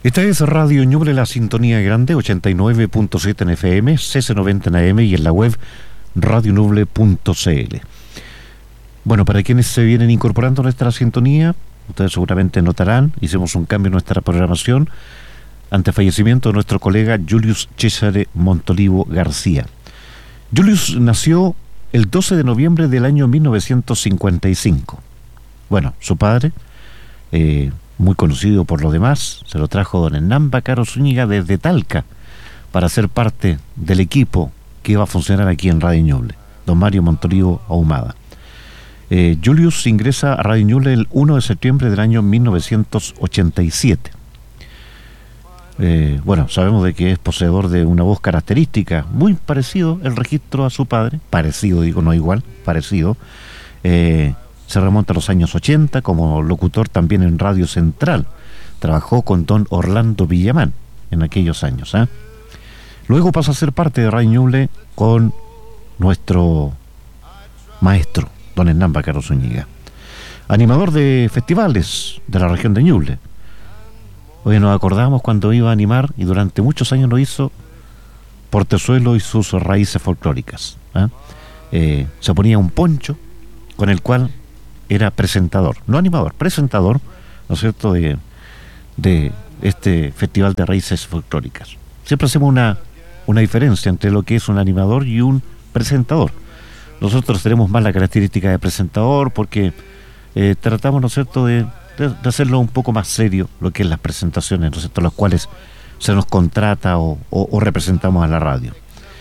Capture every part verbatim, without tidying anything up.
Esta es Radio Ñuble, la sintonía grande, ochenta y nueve punto siete en F M, C C noventa en A M y en la web radio ñuble punto c l. Bueno, para quienes se vienen incorporando a nuestra sintonía, ustedes seguramente notarán, hicimos un cambio en nuestra programación ante el fallecimiento de nuestro colega Julius Cesare Montolivo García. Julius nació el doce de noviembre del año mil novecientos cincuenta y cinco. Bueno, su padre, eh, muy conocido por lo demás, se lo trajo don Hernán Bacaro Zúñiga desde Talca para ser parte del equipo que iba a funcionar aquí en Radio Ñuble, don Mario Montolivo Ahumada. Eh, Julius ingresa a Radio Ñuble el primero de septiembre del año mil novecientos ochenta y siete. Eh, bueno, sabemos de que es poseedor de una voz característica, muy parecido el registro a su padre, parecido, digo, no igual, parecido. Eh, se remonta a los años ochenta como locutor también en Radio Central. Trabajó con don Orlando Villamán en aquellos años, ¿eh? Luego pasa a ser parte de Radio Ñuble con nuestro maestro, don Hernán Bacaro Zúñiga, animador de festivales de la región de Ñuble. Hoy nos acordamos cuando iba a animar, y durante muchos años lo hizo, Portezuelo y sus raíces folclóricas, ¿eh? Eh, se ponía un poncho con el cual era presentador, no animador, presentador, ¿no es cierto?, de, de este festival de raíces folclóricas. Siempre hacemos una, una diferencia entre lo que es un animador y un presentador. Nosotros tenemos más la característica de presentador porque eh, tratamos, ¿no es cierto?, de, de, de hacerlo un poco más serio, lo que es las presentaciones, ¿no es cierto?, las cuales se nos contrata o, o, o representamos a la radio.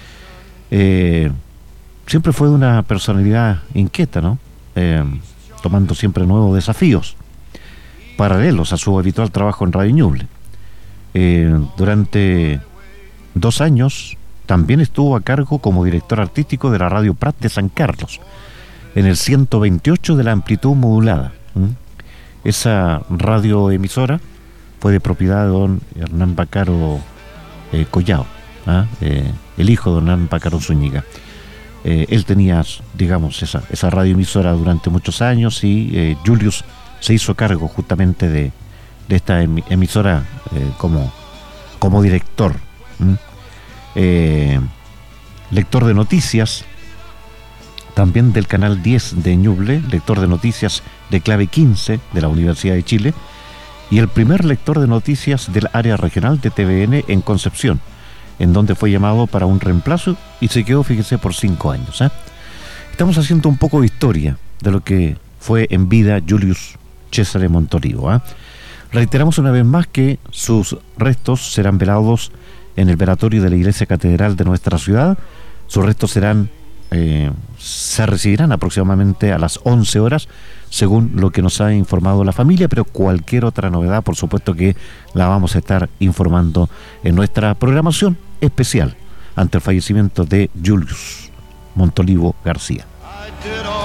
Eh, siempre fue una personalidad inquieta, ¿no? Eh, tomando siempre nuevos desafíos paralelos a su habitual trabajo en Radio Ñuble. Eh, durante dos años también estuvo a cargo como director artístico de la Radio Prat de San Carlos, en el ciento veintiocho de la amplitud modulada. ¿Mm? Esa radioemisora fue de propiedad de don Hernán Bacaro eh, Collao, ¿ah? eh, el hijo de don Hernán Bacaro Zúñiga. Eh, él tenía, digamos, esa, esa radioemisora durante muchos años y eh, Julius se hizo cargo justamente de, de esta emisora eh, como, como director. ¿Mm? Eh, lector de noticias también del canal diez de Ñuble, lector de noticias de clave quince de la Universidad de Chile y el primer lector de noticias del área regional de T V N en Concepción, en donde fue llamado para un reemplazo y se quedó, fíjese, por cinco años. ¿eh? Estamos haciendo un poco de historia de lo que fue en vida Julius Cesare Montolivo. ¿eh? Reiteramos una vez más que sus restos serán velados en el velatorio de la Iglesia Catedral de nuestra ciudad. Sus restos serán, eh, se recibirán aproximadamente a las once horas, según lo que nos ha informado la familia, pero cualquier otra novedad, por supuesto que la vamos a estar informando en nuestra programación especial ante el fallecimiento de Julius Montolivo García.